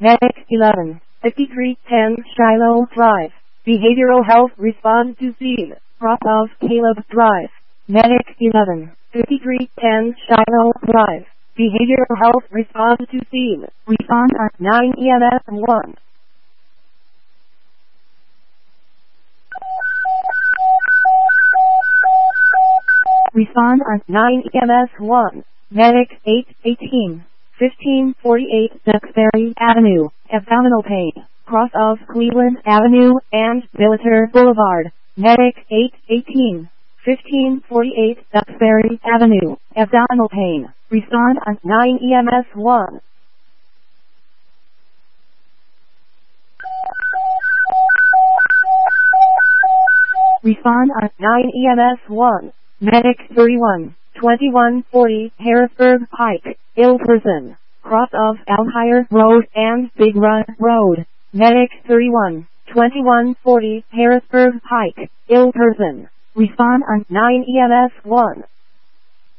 Medic 11, 5310 Shiloh Drive. Behavioral Health Respond to Scene. Drop-off Caleb Drive. Medic 11, 5310 Shiloh Drive. Behavioral Health Respond to Scene. Respond at 9 EMS 1. Respond at 9 EMS 1. Medic 818, 1548 Duxbury Avenue. Abdominal pain. Cross of Cleveland Avenue and Billiter Boulevard. Medic 818, 1548 Duxbury Avenue. Abdominal pain. Respond at 9 EMS 1. Respond at 9 EMS 1. Medic 31, 2140 Harrisburg Pike. Ill person. Cross of Alhire Road and Big Run Road. Medic 31, 2140 Harrisburg Pike. Ill person. Respond at 9 EMS 1.